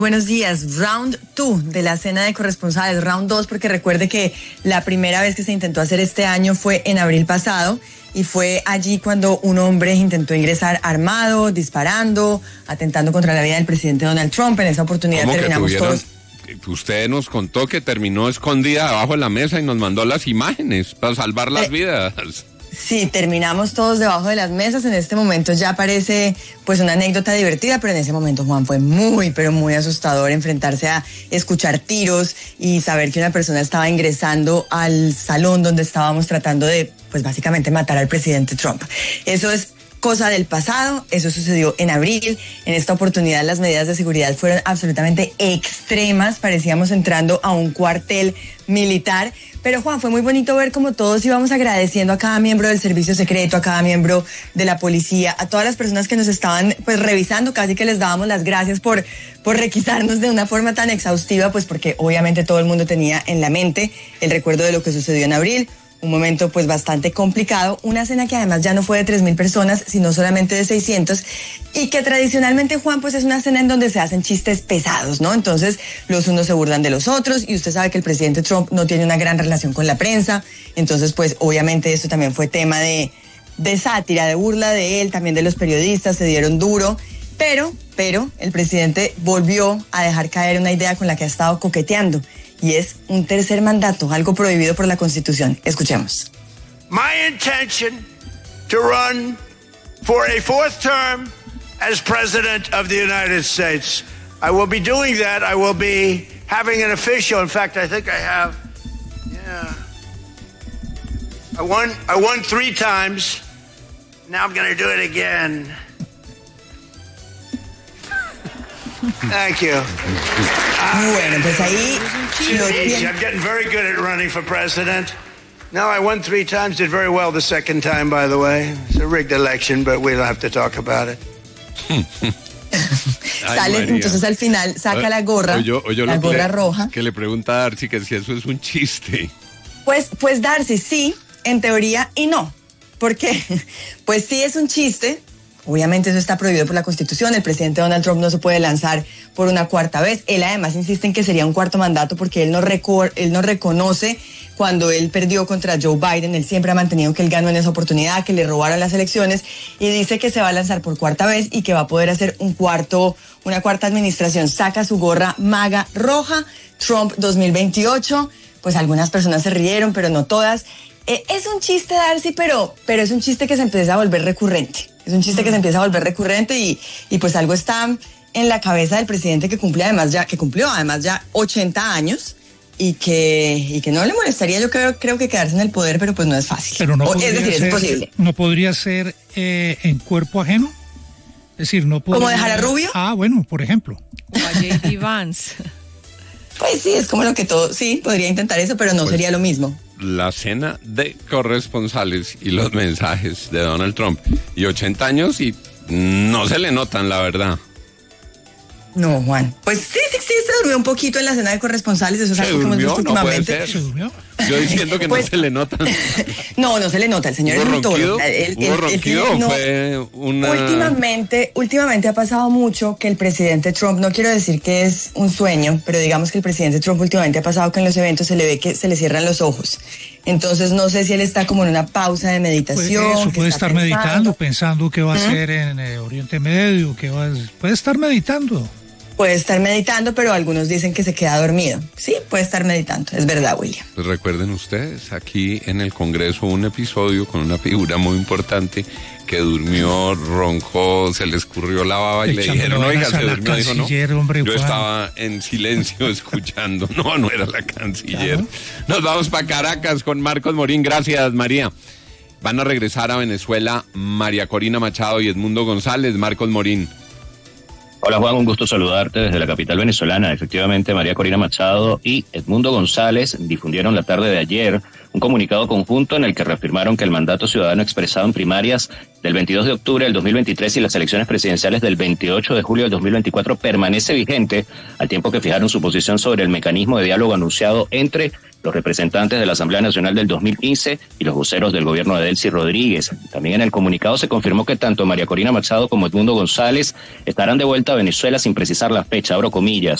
Buenos días. Round 2 de la cena de corresponsales. Round 2 porque recuerde que la primera vez que se intentó hacer este año fue en abril pasado y fue allí cuando un hombre intentó ingresar armado, disparando, atentando contra la vida del presidente Donald Trump. En esa oportunidad terminamos todos. Usted nos contó que terminó escondida debajo de la mesa y nos mandó las imágenes para salvar las vidas. Sí, terminamos todos debajo de las mesas. En este momento ya parece pues una anécdota divertida, pero en ese momento, Juan, fue muy, pero muy asustador enfrentarse a escuchar tiros y saber que una persona estaba ingresando al salón donde estábamos tratando de, pues básicamente matar al presidente Trump. Eso es cosa del pasado, eso sucedió en abril. En esta oportunidad las medidas de seguridad fueron absolutamente extremas, parecíamos entrando a un cuartel militar, pero Juan, fue muy bonito ver cómo todos íbamos agradeciendo a cada miembro del servicio secreto, a cada miembro de la policía, a todas las personas que nos estaban pues revisando, casi que les dábamos las gracias por requisarnos de una forma tan exhaustiva, pues porque obviamente todo el mundo tenía en la mente el recuerdo de lo que sucedió en abril. Un momento pues bastante complicado, una cena que además ya no fue de 3,000 personas, sino solamente de 600, y que tradicionalmente, Juan, pues es una cena en donde se hacen chistes pesados, ¿no? Entonces los unos se burlan de los otros, y usted sabe que el presidente Trump no tiene una gran relación con la prensa, entonces pues obviamente esto también fue tema de sátira, de burla de él, también de los periodistas, se dieron duro, pero el presidente volvió a dejar caer una idea con la que ha estado coqueteando, y es un tercer mandato, algo prohibido por la Constitución. Escuchemos. My intention to run for a fourth term as President of the United States. I will be doing that. I will be having an official. In fact, I think I have. Yeah. I won 3 times. Now I'm going to do it again. Thank you. Bueno, pues ahí I'm getting very good at running for president. No, I won 3 times, did very well the second time, by the way. It's a rigged election, but we don't have to talk about it. Sale, entonces al final saca la gorra, la gorra roja. Que le pregunta a Darcy que si eso es un chiste. Pues Darcy, sí, en teoría y no. ¿Por qué? Pues sí es un chiste. Obviamente eso está prohibido por la Constitución, el presidente Donald Trump no se puede lanzar por una cuarta vez, él además insiste en que sería un cuarto mandato porque él no reconoce cuando él perdió contra Joe Biden, él siempre ha mantenido que él ganó en esa oportunidad, que le robaron las elecciones y dice que se va a lanzar por cuarta vez y que va a poder hacer una cuarta administración, saca su gorra MAGA roja, Trump 2028, pues algunas personas se rieron, pero no todas. Es un chiste, Darcy, pero es un chiste que se empieza a volver recurrente. Es un chiste que se empieza a volver recurrente y pues algo está en la cabeza del presidente que cumplió además ya 80 años y que no le molestaría, yo creo que quedarse en el poder, pero pues no es fácil. Pero no es decir, es imposible. ¿No podría ser en cuerpo ajeno? Es decir, no podría... ¿Cómo dejar a Rubio? Ah, bueno, por ejemplo. O a J.D. Vance. Pues sí, es como lo que todo, sí, podría intentar eso, pero no sería lo mismo. La cena de corresponsales y los mensajes de Donald Trump. Y 80 años y no se le notan, la verdad. No, Juan. Pues sí, se durmió un poquito en la cena de corresponsales. Eso es algo que hemos visto últimamente. ¿Se durmió? Yo diciendo que pues, no se le nota. No se le nota. El señor es un toro. ¿Hubo ronquido? Fue una... Últimamente ha pasado mucho que el presidente Trump, no quiero decir que es un sueño, pero digamos que el presidente Trump últimamente ha pasado que en los eventos se le ve que se le cierran los ojos. Entonces no sé si él está como en una pausa de meditación. Puede estar meditando, pensando qué va a hacer en Oriente Medio, puede estar meditando. Puede estar meditando, pero algunos dicen que se queda dormido. Sí, puede estar meditando, es verdad, William. Pues recuerden ustedes, aquí en el Congreso un episodio con una figura muy importante que durmió, roncó, se le escurrió la baba y le dijeron, oiga, se durmió, dijo, no, yo estaba en silencio escuchando, no era la canciller. Claro. Nos vamos para Caracas con Marcos Morín, gracias María. Van a regresar a Venezuela María Corina Machado y Edmundo González. Marcos Morín. Hola Juan, un gusto saludarte desde la capital venezolana. Efectivamente, María Corina Machado y Edmundo González difundieron la tarde de ayer un comunicado conjunto en el que reafirmaron que el mandato ciudadano expresado en primarias del 22 de octubre del 2023 y las elecciones presidenciales del 28 de julio del 2024 permanece vigente, al tiempo que fijaron su posición sobre el mecanismo de diálogo anunciado entre los representantes de la Asamblea Nacional del 2015 y los voceros del gobierno de Delcy Rodríguez. También en el comunicado se confirmó que tanto María Corina Machado como Edmundo González estarán de vuelta a Venezuela sin precisar la fecha, abro comillas.